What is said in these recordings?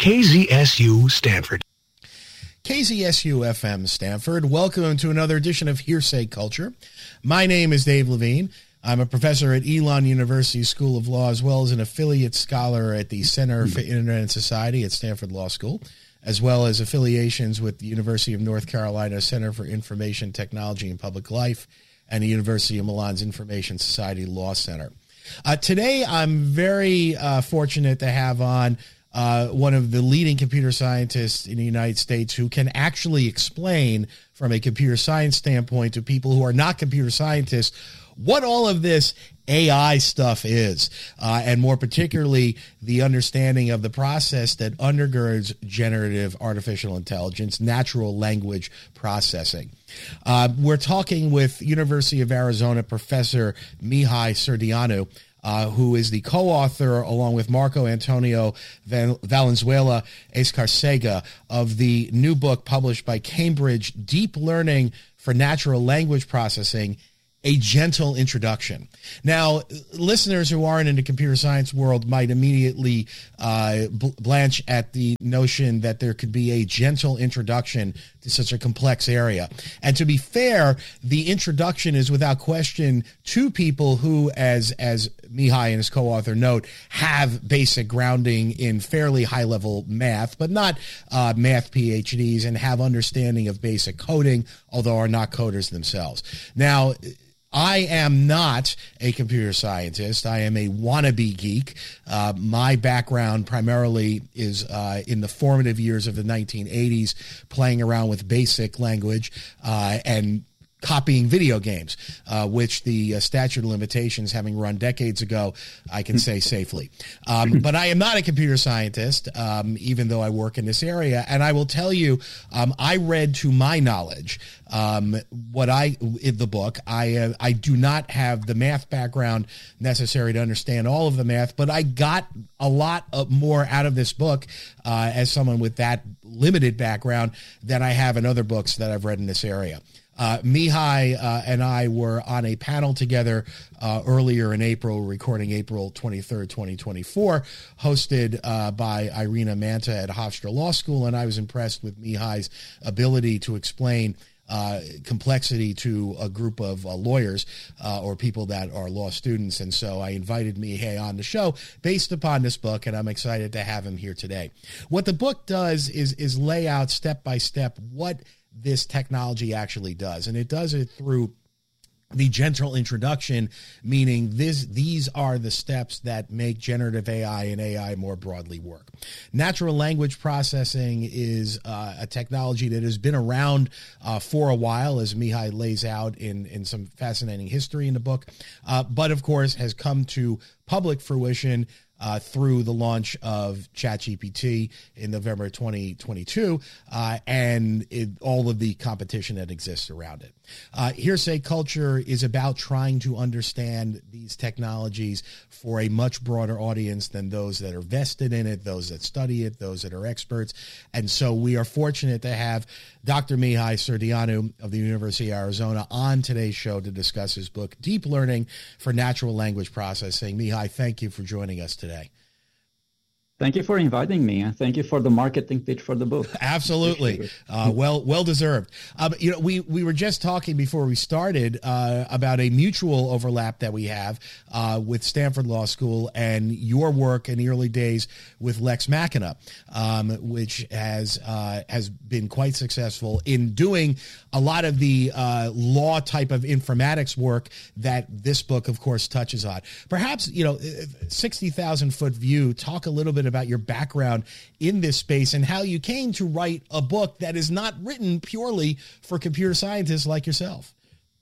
KZSU Stanford. KZSU-FM Stanford. Welcome to another edition of Hearsay Culture. My name is Dave Levine. I'm a professor at Elon University School of Law, as well as an affiliate scholar at the Center for Internet and Society at Stanford Law School, as well as affiliations with the University of North Carolina Center for Information Technology and Public Life and the University of Milan's Information Society Law Center. Today, I'm very fortunate to have on one of the leading computer scientists in the United States who can actually explain from a computer science standpoint to people who are not computer scientists what all of this AI stuff is, and more particularly the understanding of the process that undergirds generative artificial intelligence, natural language processing. We're talking with University of Arizona professor Mihai Serdeanu, who is the co-author, along with Marco Antonio Valenzuela Escarcega, of the new book published by Cambridge, Deep Learning for Natural Language Processing, A Gentle Introduction. Now, listeners who aren't in the computer science world might immediately blanch at the notion that there could be a gentle introduction to such a complex area. And to be fair, the introduction is without question to people who, as Mihai and his co-author note, have basic grounding in fairly high-level math, but not math PhDs, and have understanding of basic coding, although are not coders themselves. Now, I am not a computer scientist. I am a wannabe geek. My background primarily is in the formative years of the 1980s, playing around with basic language and copying video games, which the statute of limitations having run decades ago, I can say safely. But I am not a computer scientist, even though I work in this area. And I will tell you, I read to my knowledge in the book. I do not have the math background necessary to understand all of the math, but I got a lot more out of this book as someone with that limited background than I have in other books that I've read in this area. Mihai and I were on a panel together earlier in April, recording April 23rd, 2024, hosted by Irina Manta at Hofstra Law School, and I was impressed with Mihai's ability to explain complexity to a group of lawyers or people that are law students. And so I invited Mihai on the show based upon this book, and I'm excited to have him here today. What the book does is lay out step by step what this technology actually does, and it does it through the gentle introduction, meaning these are the steps that make generative AI and AI more broadly work. Natural language processing is a technology that has been around for a while, as Mihai lays out in some fascinating history in the book, but of course has come to public fruition through the launch of ChatGPT in November 2022, and all of the competition that exists around it. Hearsay Culture is about trying to understand these technologies for a much broader audience than those that are vested in it, those that study it, those that are experts. And so we are fortunate to have Dr. Mihai Serdeanu of the University of Arizona on today's show to discuss his book, Deep Learning for Natural Language Processing. Mihai, thank you for joining us today. Thank you for inviting me, and thank you for the marketing pitch for the book. Absolutely, well deserved. We were just talking before we started about a mutual overlap that we have with Stanford Law School and your work in the early days with Lex Machina, which has been quite successful in doing a lot of the law type of informatics work that this book, of course, touches on. Perhaps 60,000 foot view. Talk a little bit about your background in this space and how you came to write a book that is not written purely for computer scientists like yourself.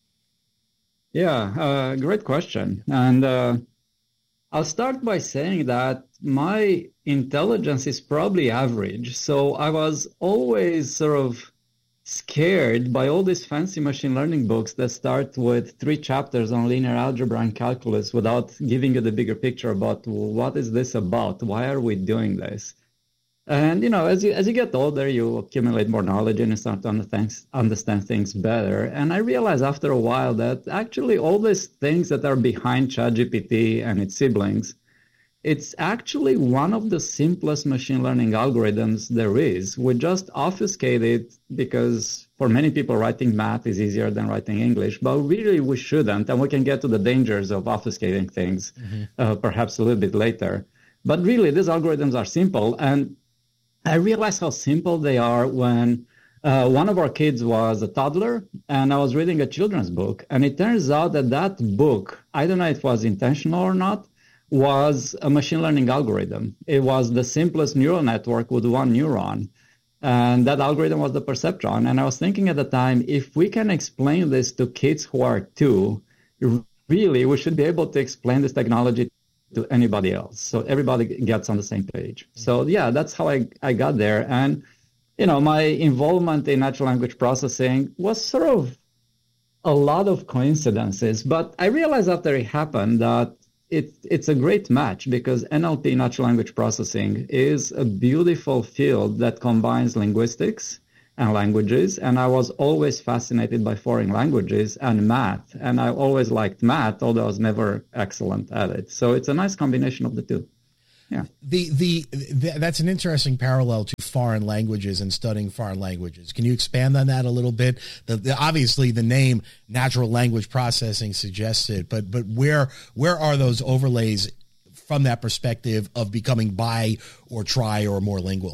Yeah, great question. And I'll start by saying that my intelligence is probably average. So I was always sort of scared by all these fancy machine learning books that start with 3 chapters on linear algebra and calculus without giving you the bigger picture about what is this about? Why are we doing this? And, as you get older, you accumulate more knowledge and you start to understand things better. And I realized after a while that actually all these things that are behind ChatGPT and its siblings it's actually one of the simplest machine learning algorithms there is. We just obfuscate it because for many people, writing math is easier than writing English, but really we shouldn't. And we can get to the dangers of obfuscating things perhaps a little bit later. But really, these algorithms are simple. And I realized how simple they are when one of our kids was a toddler, and I was reading a children's book. And it turns out that that book, I don't know if it was intentional or not, was a machine learning algorithm. It was the simplest neural network with one neuron. And that algorithm was the perceptron. And I was thinking at the time, if we can explain this to kids who are 2, really, we should be able to explain this technology to anybody else. So everybody gets on the same page. So yeah, that's how I got there. And, you know, my involvement in natural language processing was sort of a lot of coincidences. But I realized after it happened that it's a great match because NLP, natural language processing, is a beautiful field that combines linguistics and languages. And I was always fascinated by foreign languages and math. And I always liked math, although I was never excellent at it. So it's a nice combination of the two. Yeah. That's an interesting parallel to foreign languages and studying foreign languages. Can you expand on that a little bit? Obviously the name natural language processing suggests it, but where are those overlays from that perspective of becoming bi or tri or more lingual?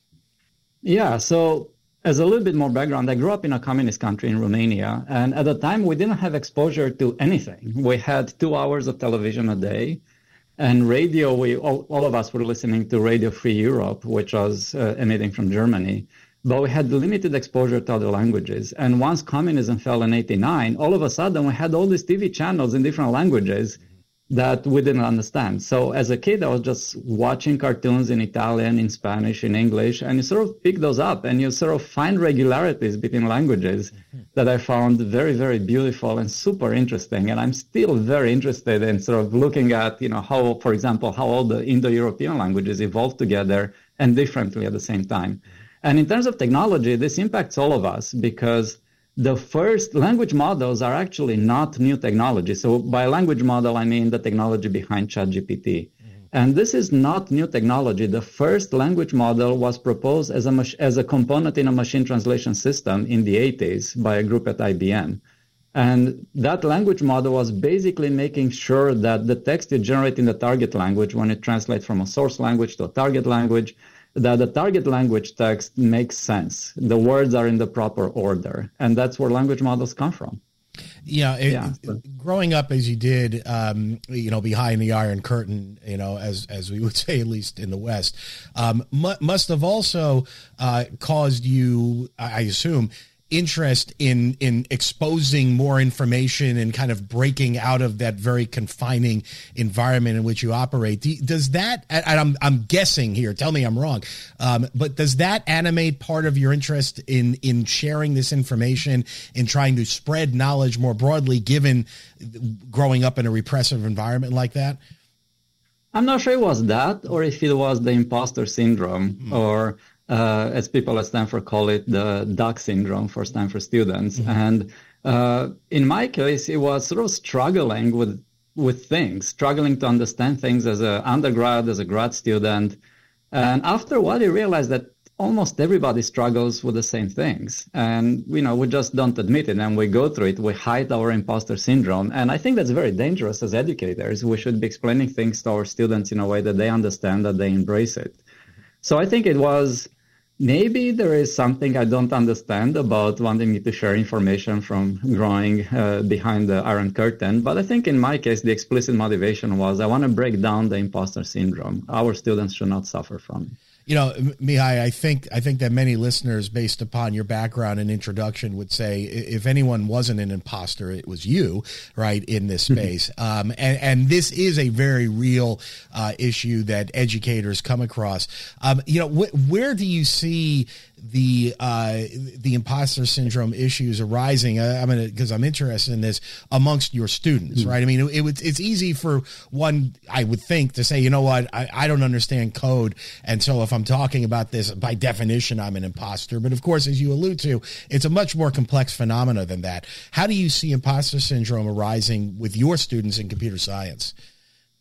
Yeah. So as a little bit more background, I grew up in a communist country in Romania. And at the time we didn't have exposure to anything. We had 2 hours of television a day. And radio, all of us were listening to Radio Free Europe, which was emitting from Germany. But we had limited exposure to other languages. And once communism fell in 1989, all of a sudden we had all these TV channels in different languages that we didn't understand. So as a kid, I was just watching cartoons in Italian, in Spanish, in English, and you sort of pick those up and you sort of find regularities between languages that I found very, very beautiful and super interesting. And I'm still very interested in sort of looking at, you know, how, for example, how all the Indo-European languages evolved together and differently at the same time. And in terms of technology, this impacts all of us because the first language models are actually not new technology. So by language model, I mean the technology behind ChatGPT. And this is not new technology. The first language model was proposed as a component in a machine translation system in the 80s by a group at IBM. And that language model was basically making sure that the text you generate in the target language, when it translates from a source language to a target language, that the target language text makes sense. The words are in the proper order. And that's where language models come from. Growing up as you did, you know, behind the Iron Curtain, you know, as we would say, at least in the West, must have also caused you, I assume, interest in exposing more information and kind of breaking out of that very confining environment in which you operate. Does that, and I'm guessing here, tell me I'm wrong, but does that animate part of your interest in sharing this information and trying to spread knowledge more broadly, given growing up in a repressive environment like that? I'm not sure it was that, or if it was the imposter syndrome, or as people at Stanford call it, the duck syndrome for Stanford students. And in my case, it was sort of struggling with things, struggling to understand things as an undergrad, as a grad student. And after a while, you realize that almost everybody struggles with the same things. And, you know, we just don't admit it and we go through it. We hide our imposter syndrome. And I think that's very dangerous as educators. We should be explaining things to our students in a way that they understand, that they embrace it. So I think it was, maybe there is something I don't understand about wanting me to share information from growing behind the Iron Curtain. But I think in my case, the explicit motivation was I want to break down the imposter syndrome. Our students should not suffer from it. You know, Mihai, I think that many listeners, based upon your background and introduction, would say if anyone wasn't an imposter, it was you, right, in this space. And this is a very real issue that educators come across. You know, where do you see the imposter syndrome issues arising? Because I'm interested in this amongst your students, right? I mean, it's easy for one, I would think, to say, you know what, I don't understand code, and so if I'm talking about this, by definition, I'm an imposter. But of course, as you allude to, it's a much more complex phenomena than that. How do you see imposter syndrome arising with your students in computer science?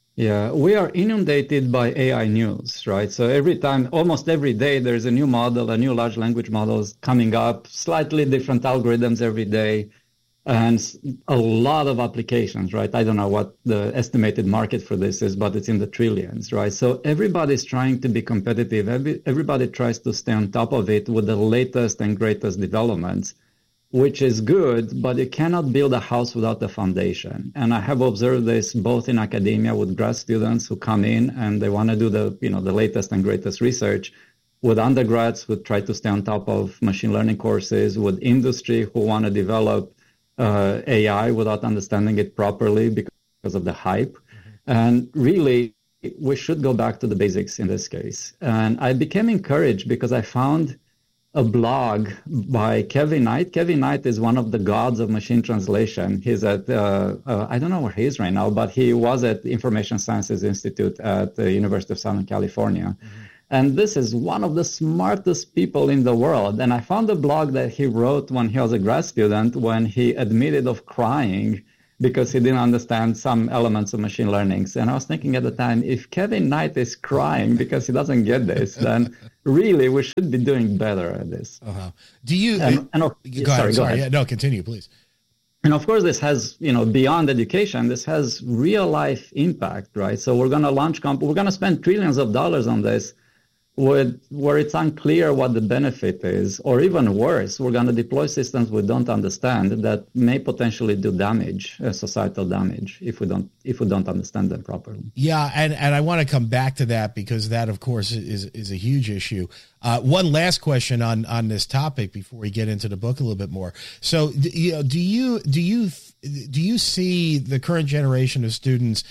Yeah, we are inundated by AI news, right? So every time, almost every day, there's a new model, a new large language model is coming up, slightly different algorithms every day, and a lot of applications, right? I don't know what the estimated market for this is, but it's in the trillions, right? So everybody's trying to be competitive. Everybody tries to stay on top of it with the latest and greatest developments, which is good, but you cannot build a house without the foundation. And I have observed this both in academia with grad students who come in and they want to do the latest and greatest research, with undergrads who try to stay on top of machine learning courses, with industry who want to develop AI without understanding it properly because of the hype. Mm-hmm. And really, we should go back to the basics in this case. And I became encouraged because I found a blog by Kevin Knight. Kevin Knight is one of the gods of machine translation. He's at, I don't know where he is right now, but he was at the Information Sciences Institute at the University of Southern California. Mm-hmm. And this is one of the smartest people in the world. And I found a blog that he wrote when he was a grad student, when he admitted of crying because he didn't understand some elements of machine learning. And I was thinking at the time, if Kevin Knight is crying because he doesn't get this, then really we should be doing better at this. Uh-huh. Do you? Go ahead. Yeah, no, continue, please. And of course, this has, beyond education, this has real life impact, right? So we're going to launch, we're going to spend trillions of dollars on this, where it's unclear what the benefit is, or even worse, we're going to deploy systems we don't understand that may potentially do damage, societal damage, if we don't understand them properly. Yeah, and I want to come back to that because that, of course, is a huge issue. One last question on this topic before we get into the book a little bit more. So, do you see the current generation of students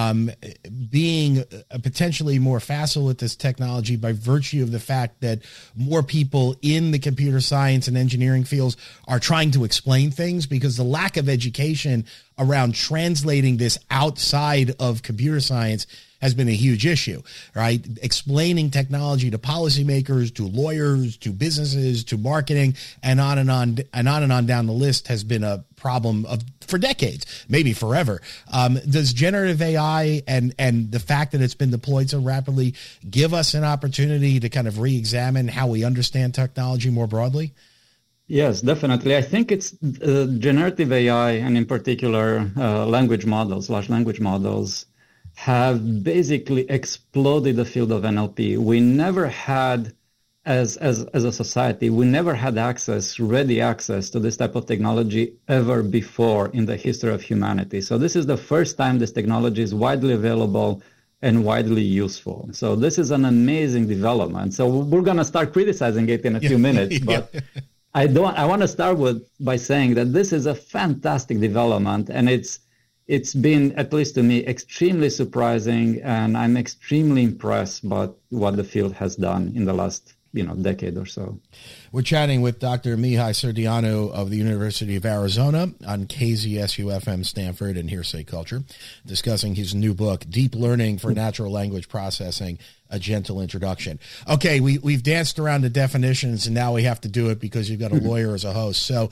being potentially more facile with this technology by virtue of the fact that more people in the computer science and engineering fields are trying to explain things, because the lack of education around translating this outside of computer science has been a huge issue, right? Explaining technology to policymakers, to lawyers, to businesses, to marketing, and on and on down the list has been a problem for decades, maybe forever. Does generative AI and the fact that it's been deployed so rapidly give us an opportunity to kind of re-examine how we understand technology more broadly? Yes, definitely. I think it's generative AI, and in particular language models, large language models, have basically exploded the field of NLP. We never had, as a society, we never had ready access to this type of technology ever before in the history of humanity. So this is the first time this technology is widely available and widely useful. So this is an amazing development. So we're going to start criticizing it in a few minutes, but I want to start by saying that this is a fantastic development, and it's been, at least to me, extremely surprising, and I'm extremely impressed by what the field has done in the last decade or so. We're chatting with Dr. Mihai Serdianu of the University of Arizona on KZSU-FM Stanford and Hearsay Culture, discussing his new book, Deep Learning for Natural Language Processing, A Gentle Introduction. Okay, we've danced around the definitions, and now we have to do it because you've got a lawyer as a host. So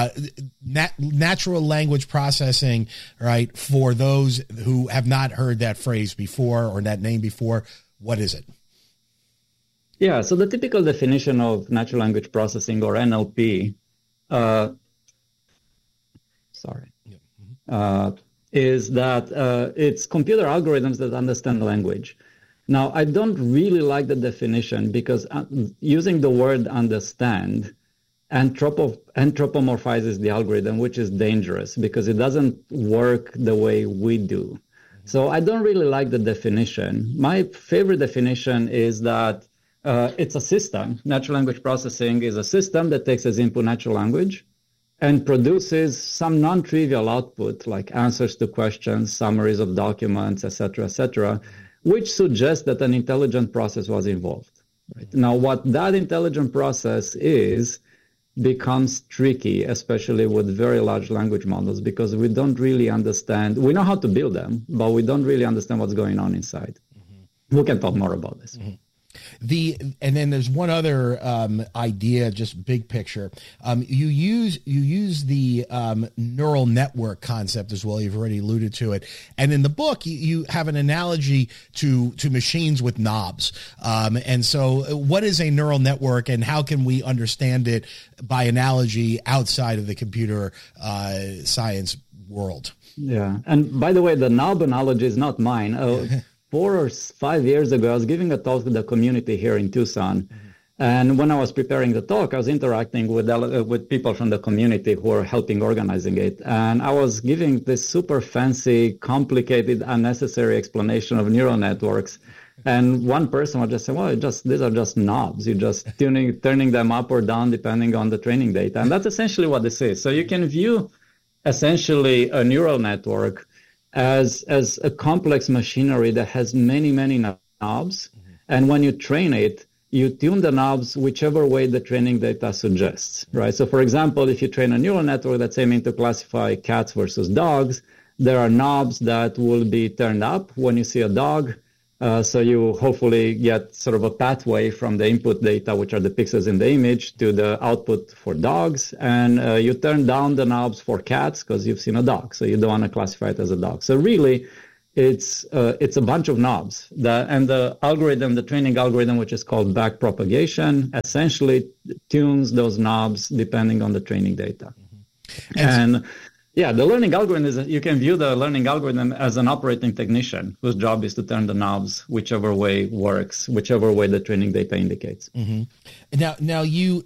natural language processing, right, for those who have not heard that phrase before or that name before, what is it? Yeah, so the typical definition of natural language processing, or NLP, is that it's computer algorithms that understand language. Now, I don't really like the definition because using the word understand anthropomorphizes the algorithm, which is dangerous because it doesn't work the way we do. So I don't really like the definition. My favorite definition is that it's a system. Natural language processing is a system that takes as input natural language and produces some non-trivial output like answers to questions, summaries of documents, etc., which suggests that an intelligent process was involved. Right? Now, what that intelligent process is becomes tricky, especially with very large language models, because we don't really understand. We know how to build them, but we don't really understand what's going on inside. Mm-hmm. We can talk more about this. Mm-hmm. And then there's one other idea, just big picture. You use the neural network concept as well. You've already alluded to it, and in the book you have an analogy to machines with knobs. And so, what is a neural network, and how can we understand it by analogy outside of the computer science world? Yeah, and by the way, the knob analogy is not mine. 4 or 5 years ago, I was giving a talk to the community here in Tucson. Mm-hmm. And when I was preparing the talk, I was interacting with people from the community who were helping organizing it. And I was giving this super fancy, complicated, unnecessary explanation of neural networks. And one person would just say, well, these are just knobs. You're just turning them up or down depending on the training data. And that's essentially what this is. So you can view essentially a neural network as a complex machinery that has many, many knobs. Mm-hmm. And when you train it, you tune the knobs whichever way the training data suggests, right? So for example, if you train a neural network that's aiming to classify cats versus dogs, there are knobs that will be turned up when you see a dog. So you hopefully get sort of a pathway from the input data, which are the pixels in the image, to the output for dogs. And you turn down the knobs for cats because you've seen a dog. So you don't want to classify it as a dog. So really, it's a bunch of knobs. And the algorithm, the training algorithm, which is called backpropagation, essentially tunes those knobs depending on the training data. Mm-hmm. And yeah, the learning algorithm you can view the learning algorithm as an operating technician whose job is to turn the knobs whichever way works, whichever way the training data indicates. Mm-hmm. Now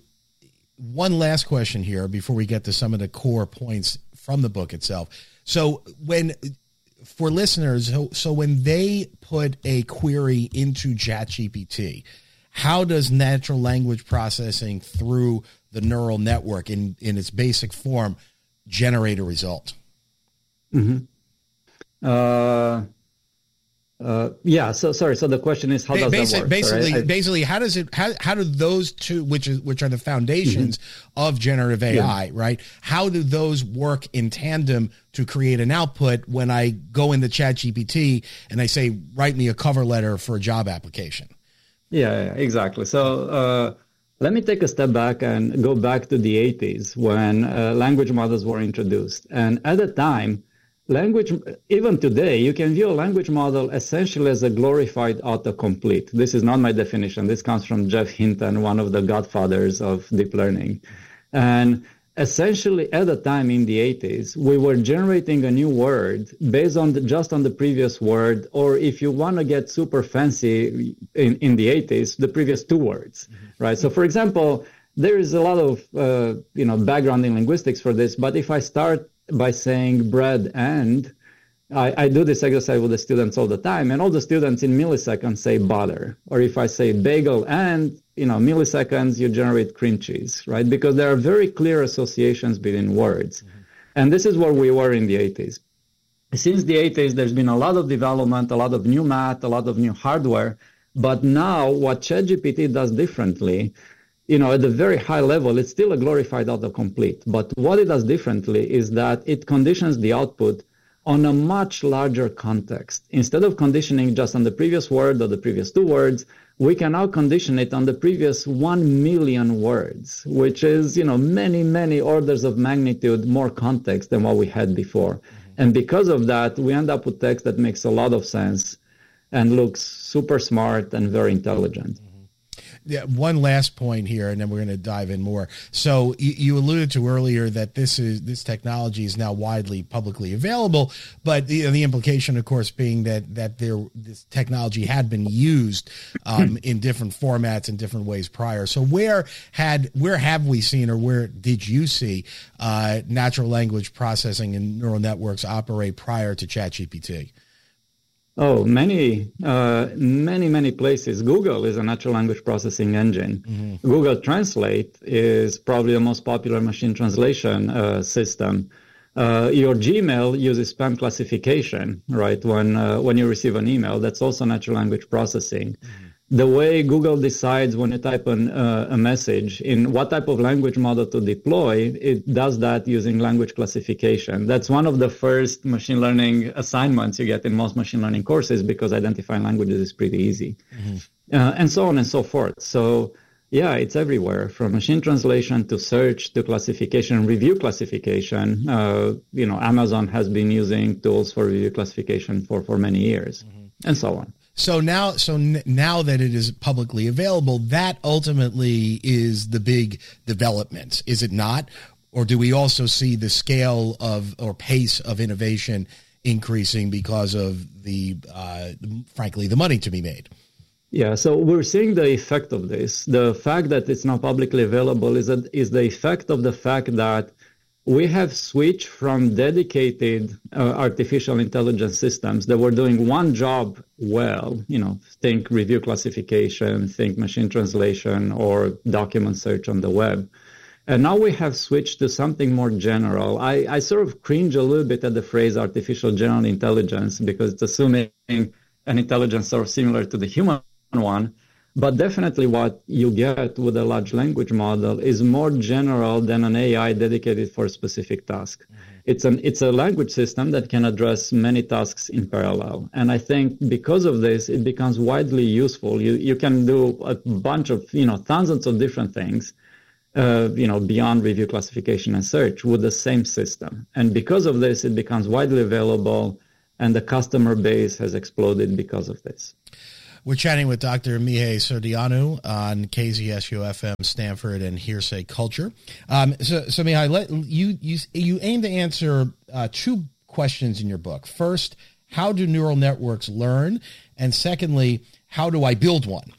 one last question here before we get to some of the core points from the book itself. So for listeners, so when they put a query into ChatGPT, how does natural language processing through the neural network in its basic form generate a result? Mm-hmm. Yeah. So sorry. So the question is, how does that work? Basically, how do those two, which are the foundations of generative AI, right? How do those work in tandem to create an output when I go into ChatGPT and I say, write me a cover letter for a job application? Yeah, exactly. So, let me take a step back and go back to the 80s when language models were introduced. And at the time, even today, you can view a language model essentially as a glorified autocomplete. This is not my definition. This comes from Jeff Hinton, one of the godfathers of deep learning. And essentially, at the time in the 80s, we were generating a new word based on just on the previous word, or if you want to get super fancy in the 80s, the previous two words, right? So, for example, there is a lot of background in linguistics for this. But if I start by saying bread and, I do this exercise with the students all the time, and all the students in milliseconds say butter. Or if I say bagel and, milliseconds, you generate cream cheese, right? Because there are very clear associations between words. Mm-hmm. And this is where we were in the 80s. Since the 80s, there's been a lot of development, a lot of new math, a lot of new hardware. But now what ChatGPT does differently, at the very high level, it's still a glorified autocomplete. But what it does differently is that it conditions the output on a much larger context. Instead of conditioning just on the previous word or the previous two words, we can now condition it on the previous 1 million words, which is, many, many orders of magnitude more context than what we had before. Mm-hmm. And because of that, we end up with text that makes a lot of sense and looks super smart and very intelligent. Yeah, one last point here, and then we're going to dive in more. So you alluded to earlier that this technology is now widely publicly available, but the implication, of course, being that this technology had been used in different formats in different ways prior. So where have we seen, or where did you see natural language processing and neural networks operate prior to ChatGPT? Oh, many places. Google is a natural language processing engine. Mm-hmm. Google Translate is probably the most popular machine translation system. Your Gmail uses spam classification, right? When you receive an email, that's also natural language processing. Mm-hmm. The way Google decides when you type a message in what type of language model to deploy, it does that using language classification. That's one of the first machine learning assignments you get in most machine learning courses because identifying languages is pretty easy. Mm-hmm. and so on and so forth. So yeah, it's everywhere, from machine translation to search to classification, review classification. Amazon has been using tools for review classification for many years, and so on. So now that it is publicly available, that ultimately is the big development, is it not? Or do we also see the scale of or pace of innovation increasing because of frankly, the money to be made? Yeah, so we're seeing the effect of this. The fact that it's not publicly available is the effect of the fact that we have switched from dedicated artificial intelligence systems that were doing one job well, think review classification, think machine translation, or document search on the web. And now we have switched to something more general. I sort of cringe a little bit at the phrase artificial general intelligence because it's assuming an intelligence sort of similar to the human one. But definitely what you get with a large language model is more general than an AI dedicated for a specific task. Mm-hmm. It's a language system that can address many tasks in parallel. And I think because of this, it becomes widely useful. You can do a bunch of, thousands of different things, beyond review classification and search with the same system. And because of this, it becomes widely available, and the customer base has exploded because of this. We're chatting with Dr. Mihai Sărdeanu on KZSU-FM, Stanford, and Hearsay Culture. So Mihai, you aim to answer two questions in your book. First, how do neural networks learn? And secondly, how do I build one?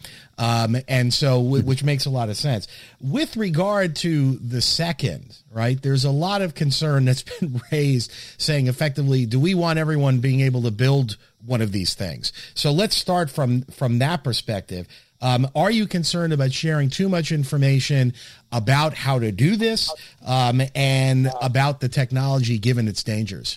Which makes a lot of sense. With regard to the second, right, there's a lot of concern that's been raised saying effectively, do we want everyone being able to build one of these things? So let's start from that perspective. Are you concerned about sharing too much information about how to do this and about the technology given its dangers?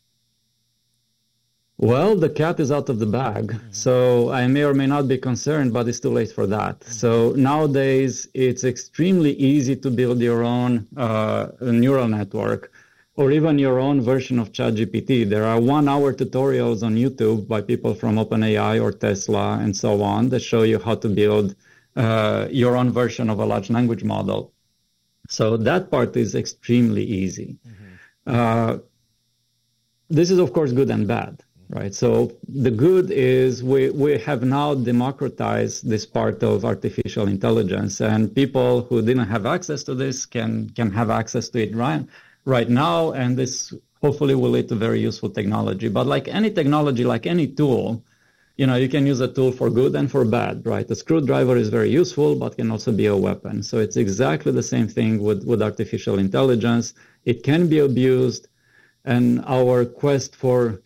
Well, the cat is out of the bag, so I may or may not be concerned, but it's too late for that. So nowadays, it's extremely easy to build your own neural network or even your own version of ChatGPT. There are 1-hour tutorials on YouTube by people from OpenAI or Tesla and so on that show you how to build your own version of a large language model. So that part is extremely easy. Mm-hmm. This is, of course, good and bad. Right. So the good is we have now democratized this part of artificial intelligence, and people who didn't have access to this can have access to it right now. And this hopefully will lead to very useful technology. But like any technology, like any tool, you can use a tool for good and for bad. Right. A screwdriver is very useful, but can also be a weapon. So it's exactly the same thing with artificial intelligence. It can be abused, and our quest for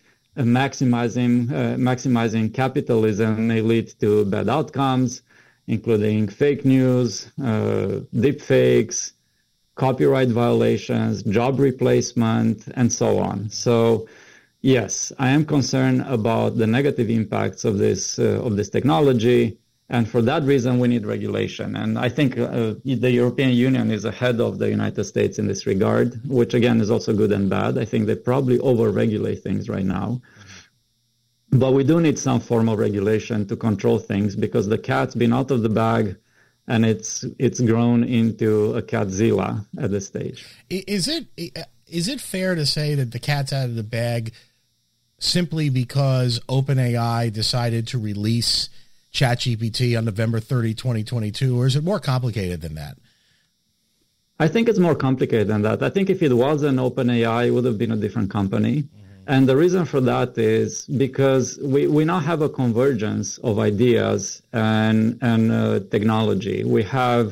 maximizing capitalism may lead to bad outcomes, including fake news, deep fakes, copyright violations, job replacement, and so on. So, yes, I am concerned about the negative impacts of this technology, and for that reason, we need regulation. And I think the European Union is ahead of the United States in this regard, which again is also good and bad. I think they probably over-regulate things right now. But we do need some form of regulation to control things because the cat's been out of the bag and it's grown into a catzilla at this stage. Is it fair to say that the cat's out of the bag simply because OpenAI decided to release ChatGPT on November 30, 2022, or is it more complicated than that? I think it's more complicated than that. I think if it wasn't OpenAI, it would have been a different company. Mm-hmm. And the reason for that is because we now have a convergence of ideas and technology. We have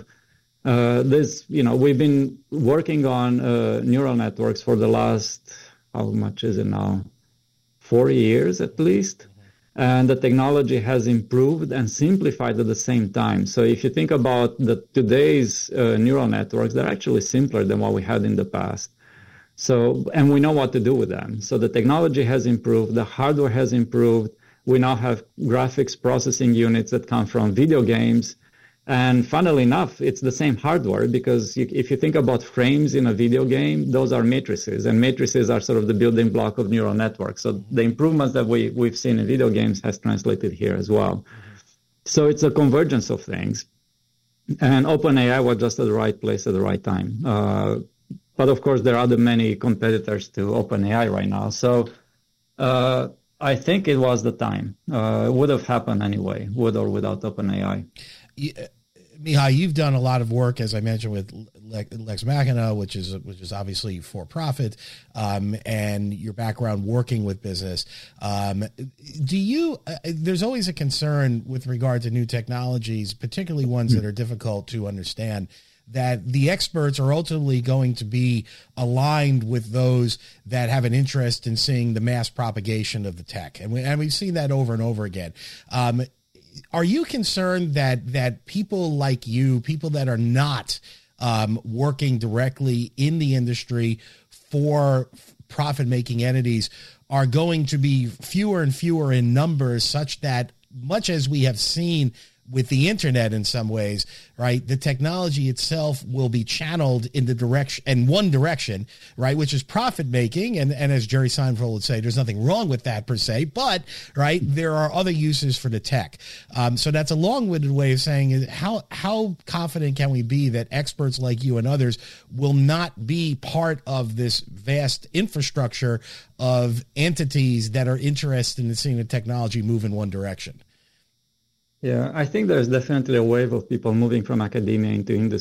we've been working on neural networks for the last, how much is it now? 4 years at least. And the technology has improved and simplified at the same time. So if you think about today's neural networks, they're actually simpler than what we had in the past. So, and we know what to do with them. So the technology has improved, the hardware has improved. We now have graphics processing units that come from video games. And funnily enough, it's the same hardware because if you think about frames in a video game, those are matrices, and matrices are sort of the building block of neural networks. So the improvements that we've seen in video games has translated here as well. So it's a convergence of things. And OpenAI was just at the right place at the right time. But of course, there are many competitors to OpenAI right now. So I think it was the time. It would have happened anyway, with or without OpenAI. Mihai, you've done a lot of work, as I mentioned, with Lex Machina, which is obviously for profit, and your background working with business. Do you? There's always a concern with regard to new technologies, particularly ones that are difficult to understand, that the experts are ultimately going to be aligned with those that have an interest in seeing the mass propagation of the tech, and we've seen that over and over again. Are you concerned that people like you, people that are not working directly in the industry for profit-making entities, are going to be fewer and fewer in numbers, such that, much as we have seen with the internet in some ways, right, the technology itself will be channeled in the direction, and one direction, right, which is profit making, and as Jerry Seinfeld would say, there's nothing wrong with that per se, but right, there are other uses for the tech. So that's a long-winded way of saying, how confident can we be that experts like you and others will not be part of this vast infrastructure of entities that are interested in seeing the technology move in one direction? Yeah, I think there's definitely a wave of people moving from academia into industry.